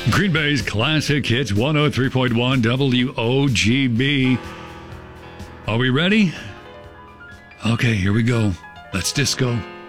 Green Bay's Classic Hits 103.1 WOGB. Are we ready? Okay, here we go. Let's disco.